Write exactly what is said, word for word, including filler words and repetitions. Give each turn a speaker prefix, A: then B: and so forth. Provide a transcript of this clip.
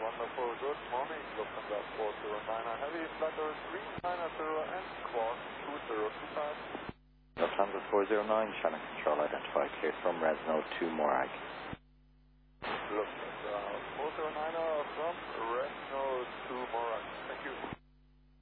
A: Lufthansa four, good morning. Lufthansa four zero nine, heavy flutter three nine zero and squawk two zero two five.
B: Lufthansa four zero nine, Shannon Control identified, cleared from Resno to Morag.
A: Lufthansa